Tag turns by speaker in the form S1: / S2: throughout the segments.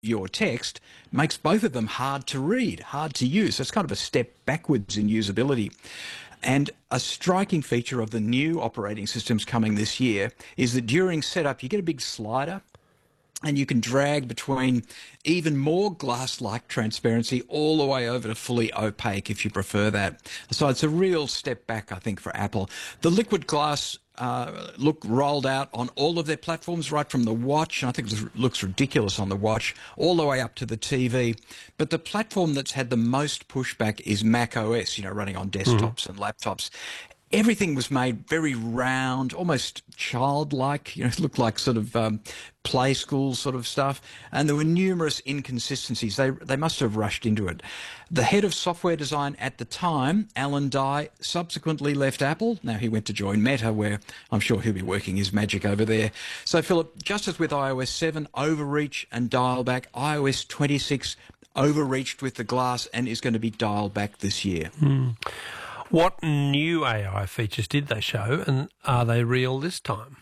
S1: your text makes both of them hard to read, hard to use. So it's kind of a step backwards in usability. And a striking feature of the new operating systems coming this year is that during setup, you get a big slider and you can drag between even more glass-like transparency all the way over to fully opaque if you prefer that. So it's a real step back, I think, for Apple. The liquid glass look rolled out on all of their platforms, right from the watch, and I think it looks ridiculous on the watch, all the way up to the TV. But the platform that's had the most pushback is Mac OS, running on desktops and laptops. Everything was made very round, almost childlike, it looked like sort of play school sort of stuff. And there were numerous inconsistencies. They must have rushed into it. The head of software design at the time, Alan Dye, subsequently left Apple. Now he went to join Meta, where I'm sure he'll be working his magic over there. So, Philip, just as with iOS 7, overreach and dial back, iOS 26 overreached with the glass and is going to be dialed back this year.
S2: What new AI features did they show, and are they real this time?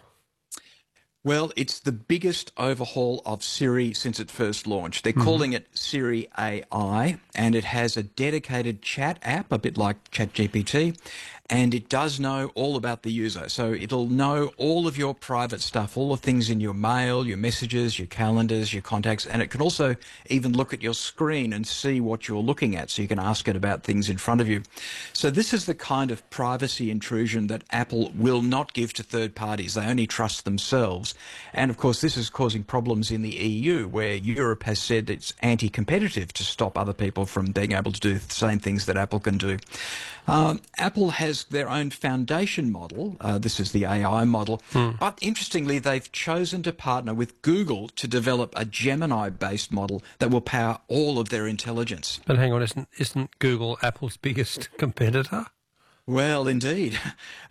S1: Well, it's the biggest overhaul of Siri since it first launched. They're calling it Siri AI, and it has a dedicated chat app, a bit like ChatGPT, and it does know all about the user. So it'll know all of your private stuff, all the things in your mail, your messages, your calendars, your contacts, and it can also even look at your screen and see what you're looking at, so you can ask it about things in front of you. So this is the kind of privacy intrusion that Apple will not give to third parties. They only trust themselves. And of course, this is causing problems in the EU, where Europe has said it's anti-competitive to stop other people from being able to do the same things that Apple can do. Apple has their own foundation model. This is the AI model. But interestingly, they've chosen to partner with Google to develop a Gemini-based model that will power all of their intelligence.
S2: But hang on, isn't Google Apple's biggest competitor?
S1: Well, indeed.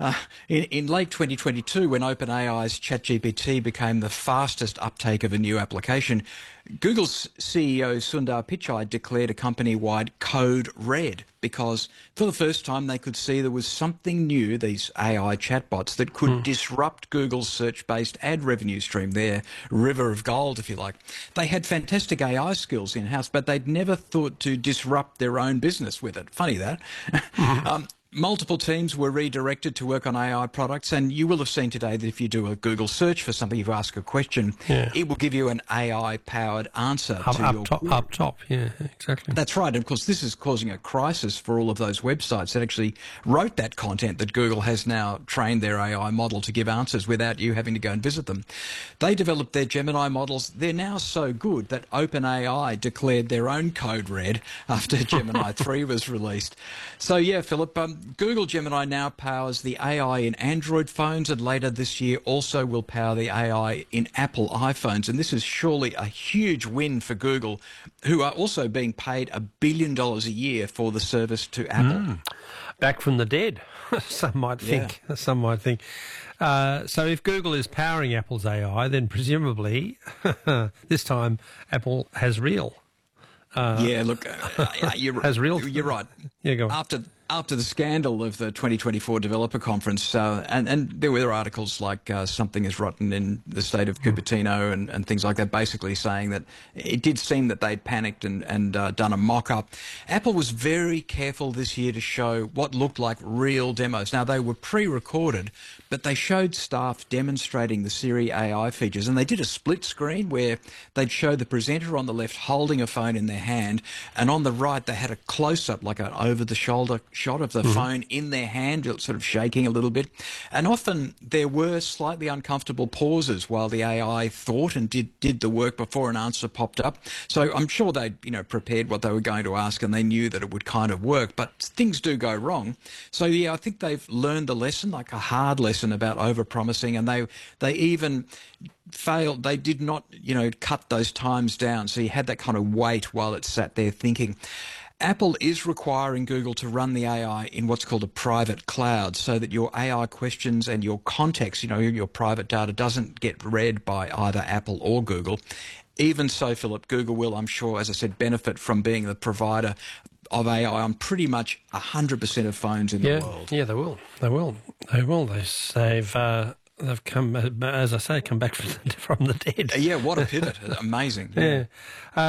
S1: In late 2022, when OpenAI's ChatGPT became the fastest uptake of a new application, Google's CEO Sundar Pichai declared a company-wide code red because for the first time they could see there was something new, these AI chatbots, that could disrupt Google's search-based ad revenue stream, their river of gold, if you like. They had fantastic AI skills in-house, but they'd never thought to disrupt their own business with it. Funny that. Multiple teams were redirected to work on AI products, and you will have seen today that if you do a Google search for something, if you ask a question, it will give you an AI-powered answer to your query.
S2: Up top, yeah, exactly.
S1: That's right. And of course, this is causing a crisis for all of those websites that actually wrote that content that Google has now trained their AI model to give answers without you having to go and visit them. They developed their Gemini models. They're now so good that OpenAI declared their own code red after Gemini 3 was released. So, yeah, Philip, Google Gemini now powers the AI in Android phones, and later this year also will power the AI in Apple iPhones. And this is surely a huge win for Google, who are also being paid $1 billion a year for the service to Apple.
S2: Back from the dead, some might think. Yeah. Some might think. So if Google is powering Apple's AI, then presumably this time Apple has real.
S1: Yeah, look, you're right.
S2: Yeah, go on.
S1: After the scandal of the 2024 developer conference, and there were articles like something is rotten in the state of Cupertino and things like that, basically saying that it did seem that they'd panicked and done a mock-up. Apple was very careful this year to show what looked like real demos. Now, they were pre-recorded, but they showed staff demonstrating the Siri AI features, and they did a split screen where they'd show the presenter on the left holding a phone in their hand, and on the right they had a close-up, like an over-the-shoulder shot of the phone in their hand, sort of shaking a little bit. And often there were slightly uncomfortable pauses while the AI thought and did the work before an answer popped up. So I'm sure they'd prepared what they were going to ask, and they knew that it would kind of work, but things do go wrong. So yeah, I think they've learned the lesson, like a hard lesson about over-promising, and they even failed. They did not, cut those times down. So you had that kind of wait while it sat there thinking. Apple is requiring Google to run the AI in what's called a private cloud, so that your AI questions and your context, your private data, doesn't get read by either Apple or Google. Even so, Philip, Google will, I'm sure, as I said, benefit from being the provider of AI on pretty much 100% of phones in the world.
S2: Yeah, they will. They've they've come, as I say, come back from the dead.
S1: Yeah, what a pivot. Amazing.
S2: Yeah.